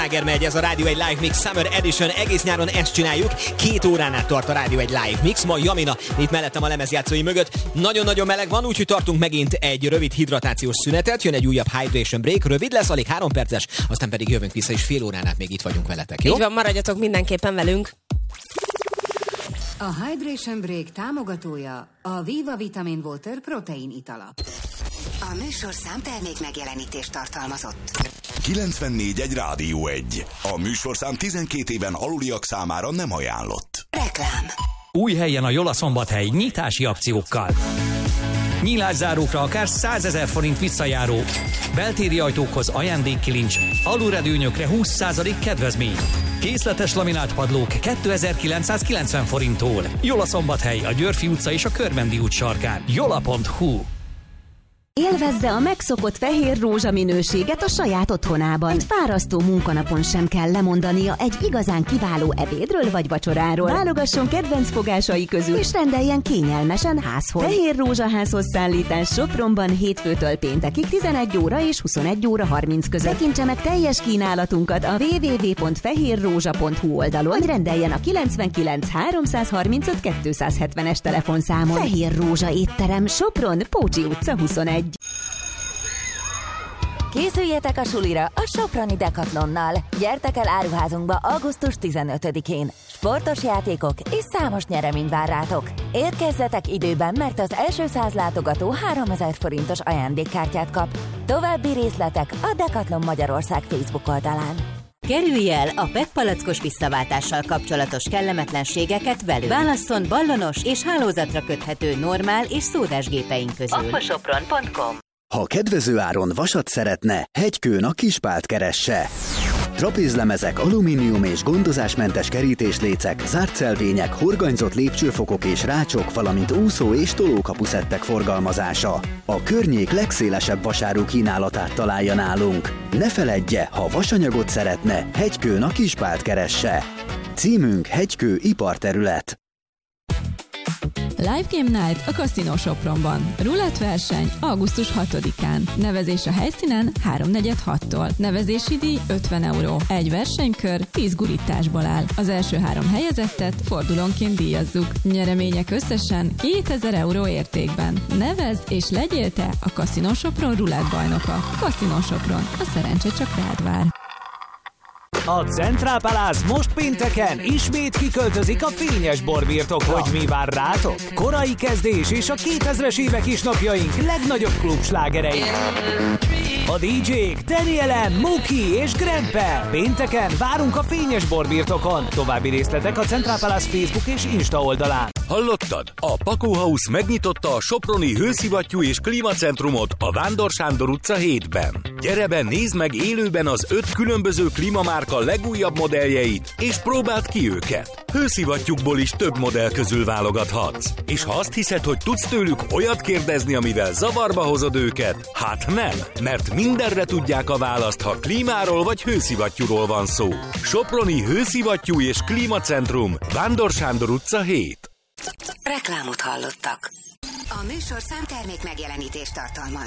Megy ez a Rádió egy Live Mix Summer Edition, egész nyáron ezt csináljuk, 2 órán át tart a Rádió egy Live Mix, ma Jamina itt mellettem a lemezjátszói mögött, nagyon-nagyon meleg van, úgyhogy tartunk megint egy rövid hidratációs szünetet, jön egy újabb Hydration Break, rövid lesz, alig 3 perces, aztán pedig jövünk vissza, és fél órán át még itt vagyunk veletek, jó? Így van, maradjatok mindenképpen velünk. A Hydration Break támogatója a Viva Vitamin Water protein itala. A műsor számtermék megjelenítést tartalmazott. 94.1 Rádió 1. A műsorszám 12 éven aluliak számára nem ajánlott. Reklám. Új helyen a Jola-Szombathely nyitási akciókkal. Nyílászárókra akár 100 000 forint visszajáró. Beltéri ajtókhoz ajándékkilincs. Alulredőnyökre 20% kedvezmény. Készletes laminált padlók 2990 forinttól. Jola-Szombathely, a Györfi utca és a Körmendi út sarkán. jola.hu. Élvezze a megszokott fehér rózsa minőséget a saját otthonában. Egy fárasztó munkanapon sem kell lemondania egy igazán kiváló ebédről vagy vacsoráról. Válogasson kedvenc fogásai közül, és rendeljen kényelmesen házhoz. Fehér rózsaházhoz szállítás Sopronban hétfőtől péntekig 11 óra és 21 óra 30 között. Tekintse meg teljes kínálatunkat a www.fehérrózsa.hu oldalon, vagy rendeljen a 99 335 270-es telefonszámon. Fehér Rózsa étterem, Sopron, Pócsi utca 21. Készüljetek a sulira a Soproni Decathlonnal. Gyertek el áruházunkba augusztus 15-én. Sportos játékok és számos nyeremény vár rátok. Érkezzetek időben, mert az első 100 látogató 3000 forintos ajándékkártyát kap. További részletek a Decathlon Magyarország Facebook oldalán. Kerülj el a PET-palackos visszaváltással kapcsolatos kellemetlenségeket velünk. Válasszon ballonos és hálózatra köthető normál és szódás gépeink közül. Aquasopron.com. Ha kedvező áron vasat szeretne, Hegykőn a Kispált keresse. Trapézlemezek, alumínium és gondozásmentes kerítéslécek, zártszelvények, horganyzott lépcsőfokok és rácsok, valamint úszó- és tolókapuszettek forgalmazása. A környék legszélesebb vasáru kínálatát találja nálunk. Ne feledje, ha vasanyagot szeretne, Hegykőn a Kispált keresse. Címünk Hegykő iparterület. Live Game Night a Casino Sopronban. Rulettverseny augusztus 6-án. Nevezés a helyszínen 3-4-6-tól. Nevezési díj 50 euró. Egy versenykör 10 gurításból áll. Az első 3 helyezettet fordulónként díjazzuk. Nyeremények összesen 2000 euró értékben. Nevezd és legyél te a Casino Sopron rulett bajnoka. Casino Sopron. A szerencse csak rád vár. A Central Palace most pénteken ismét kiköltözik a fényes borbirtokra. Hogy mi vár rátok? Korai kezdés és a 2000-es évek is napjaink legnagyobb klubslágerei. A DJ-k Daniel M, Muki és Grempe. Pénteken várunk a fényes borbirtokon. További részletek a Central Palace Facebook és Insta oldalán. Hallottad? A Pakó House megnyitotta a soproni hőszivattyú és klímacentrumot a Vándor Sándor utca 7-ben. Gyere be, nézd meg élőben az 5 különböző klímamárka legújabb modelljeit, és próbáld ki őket. Hőszivattyúkból is több modell közül válogathatsz. És ha azt hiszed, hogy tudsz tőlük olyat kérdezni, amivel zavarba hozod őket, hát nem, mert mindenre tudják a választ, ha klímáról vagy hőszivattyúról van szó. Soproni hőszivattyú és klímacentrum, Vándor Sándor utca 7. Reklámot hallottak. A műsor számtermék megjelenítést tartalmaz.